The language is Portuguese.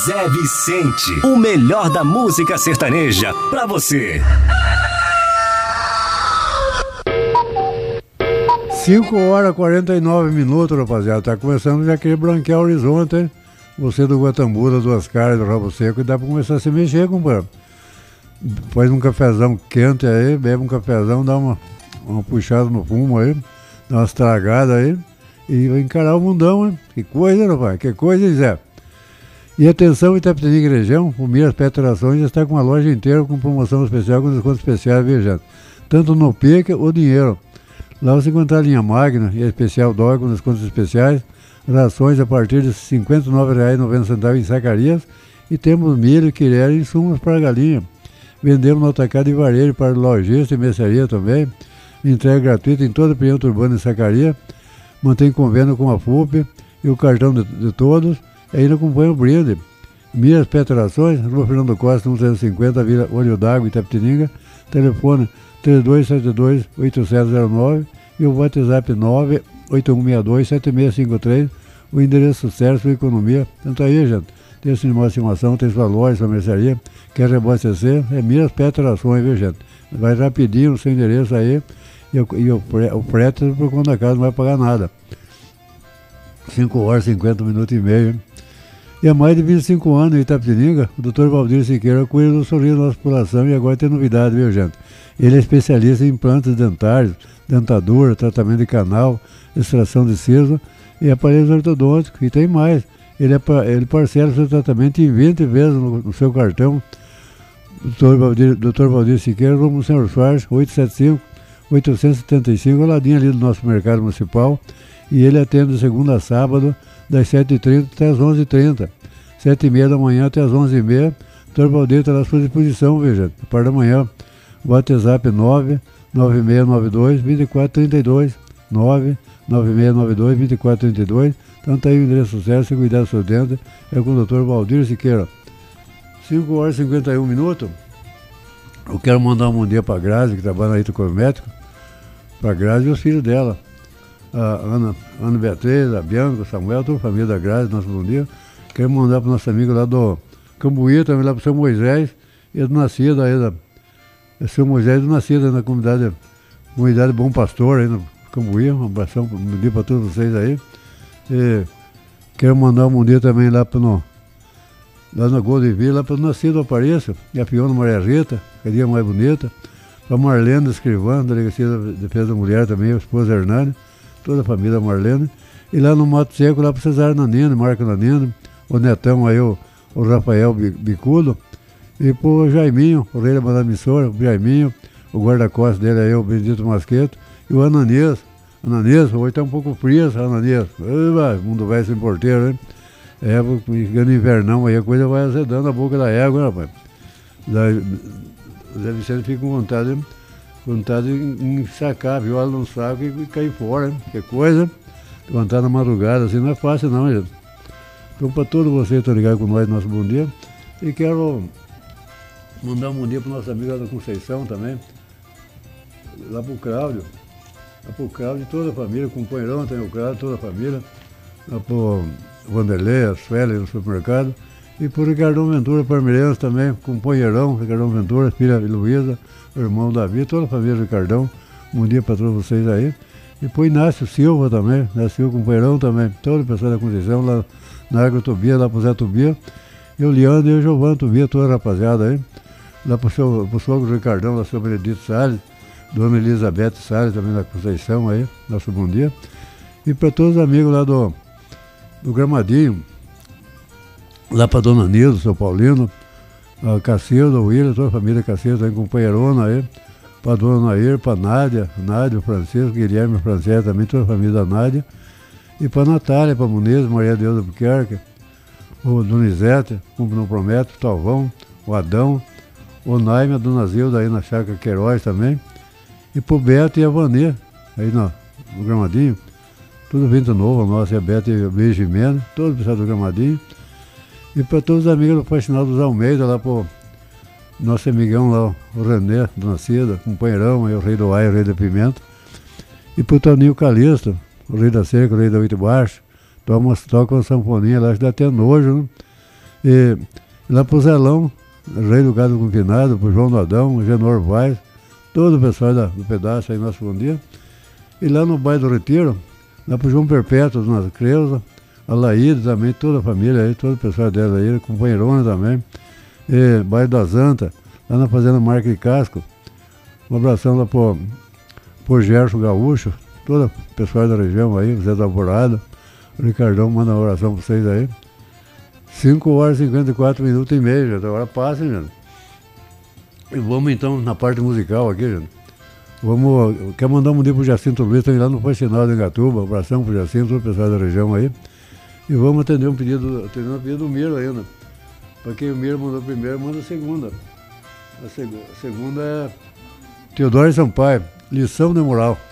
Zé Vicente, o melhor da música sertaneja pra você. 5h49, rapaziada. Tá começando já a querer branquear o horizonte, hein? Você do Guatambura, Duas Caras, do Rabo Seco, e dá pra começar a se mexer, compadre. Faz um cafezão quente aí, bebe um cafezão, dá uma puxada no fumo aí, dá uma estragada aí, e vai encarar o mundão, hein? Que coisa, rapaz, que coisa, Zé. E atenção, Itapetininga região, o Miras Peterações já está com uma loja inteira com promoção especial, com desconto especial, viajando. Tanto no pique ou dinheiro. Lá você encontrar a linha Magna e a especial dólar com descontos especiais, rações a partir de R$ 59,90 em sacarias, e temos milho, quirera e insumos para a galinha. Vendemos no atacado e varejo para lojista e mercearia também. Entrega gratuita em todo o perímetro urbano e sacaria. Mantém convênio com a FUP e o cartão de todos. E ainda acompanha o brinde. Miras Peterações, Rua Fernando Costa, 1350, Vila Olho d'Água, Itapetininga. Telefone 3272-8709 e o WhatsApp 98162-7653. O endereço certo, sua economia. Tanto aí, gente. Tem cinema de estimação, tem sua loja, sua mercearia. Quer reabastecer? É Miras Peterações, viu, gente? Vai rapidinho no seu endereço aí. E o frete por conta da casa não vai pagar nada. 5h, 50 minutos e meio, hein? E há mais de 25 anos em Itapetininga, o Dr. Valdir Siqueira cuida do sorriso da nossa população, e agora tem novidade, viu, gente? Ele é especialista em implantes dentários, dentadura, tratamento de canal, extração de siso e aparelhos ortodônticos. E tem mais, ele parcela o seu tratamento em 20 vezes no seu cartão. Dr. Valdir Siqueira, Rumo Senhor Soares, 875, ao ladinho ali do nosso mercado municipal. E ele atende de segunda a sábado, das 7h30 até as 11h30. 7h30 da manhã até as 11h30. Dr. Valdir está à sua disposição, veja. A parte da manhã, WhatsApp 99692-2432. 99692-2432. Então tá aí o endereço certo, se cuidar do seu dente, é com o Dr. Valdir Siqueira. 5h51. Eu quero mandar um bom dia para a Grazi, que trabalha na Ito Cosmético. Para a Grazi e os filhos dela. A Ana Beatriz, a Bianca, o Samuel, toda a família da Grazi, nosso bom dia. Quero mandar para o nosso amigo lá do Cambuí, também lá para o seu Moisés, e do Nascida aí, o seu Moisés do Nascida, na comunidade Bom Pastor, aí no Cambuí. Um abração, um bom dia para todos vocês aí. E quero mandar um bom dia também lá na Goldeville, lá para o Nascido Apareça, e a Fiona Maria Rita, que é a dia mais bonita. Para Marlene Escrivã, Delegacia da Defesa da Mulher também, a esposa Hernani, toda a família Marlene. E lá no Mato Seco, lá para Cesar Nanino, Marco Nanino, o Netão aí, o Rafael Bicudo. E pro Jaiminho, o rei da Madame Missora, o Jaiminho, o guarda-costas dele aí, o Benedito Masqueto. E o Ananias, hoje tá um pouco frio essa Ananias. O mundo vai sem porteiro, hein? É, chegando invernão aí, a coisa vai azedando a boca da égua, rapaz. O Zé Vicente fica com vontade em sacar a viola num saco e cair fora, hein? Que coisa. Levantar na madrugada, assim, não é fácil não, gente. Então, para todos vocês que estão ligados com nós, nosso bom dia. E quero mandar um bom dia para o nosso amigo lá da Conceição também. Lá para o Cláudio. Lá para o Cláudio e toda a família, o companheirão também, o Cláudio, toda a família. Lá para o Vanderlei, as Félix no supermercado. E por Ricardão Ventura Parmeirense também, companheirão, Ricardão Ventura, filha Luísa, o irmão Davi, toda a família Ricardão. Bom dia para todos vocês aí. E por Inácio Silva também, Inácio Silva, companheirão também, todo o pessoal da Conceição, lá na Água Tobia, lá pro Zé Tobia. E o Leandro e o Giovanni Tobia, toda a rapaziada aí. Lá pro sogro Ricardão, lá seu Benedito Salles, Dona Elizabeth Salles também da Conceição aí, nosso bom dia. E para todos os amigos lá do Gramadinho, lá para Dona Nildo, seu Paulino, a Cacilda, o William, toda a família Cacilda, tem companheirona aí, para a Dona Nair, para a Nádia, o Francisco, Guilherme, Francesa, também toda a família da Nádia, e para a Natália, para a Muniz, Maria Deus Albuquerque, o Donizete, como não prometo, o Talvão, o Adão, o Naime, a Dona Zilda aí na Chácara Queiroz também, e para o Beto e a Vanê, aí no Gramadinho, tudo vento novo, a nossa, a Beto e o Beijo Jimena, todo o pessoal do Gramadinho. E para todos os amigos do Faxinal dos Almeida, lá para o nosso amigão lá, o René, do Nascida, companheirão, aí, o Rei do Ai, o Rei da Pimenta. E para o Toninho Calixto, o Rei da Cerca, o Rei da Oito Baixo, toca uma sanfoninha lá, acho que dá até nojo, né? E lá pro Zelão, Rei do Gado Confinado, pro João Nadão, Genor Vaz, todo o pessoal do pedaço aí, nosso bom dia. E lá no bairro do Retiro, lá pro João Perpétuo, Dona Creuza, a Laíde também, toda a família aí, todo o pessoal dela aí, companheirona também. E bairro da Zanta, lá na Fazenda Marca e Casco. Um abração lá pro Gerson Gaúcho, todo o pessoal da região aí, Zé da Alvorada. O Ricardão manda uma oração pra vocês aí. 5 horas e 54 minutos e meio, gente. Agora passa, gente. E vamos então na parte musical aqui, gente. Quer mandar um dia pro Jacinto Luiz, também lá no Faxinal de Engatuba. Um abração pro Jacinto, todo o pessoal da região aí. E vamos atender um pedido do Miro ainda. Para quem o Miro mandou primeiro, manda a segunda. A segunda é Teodoro Sampaio, Lição de Moral.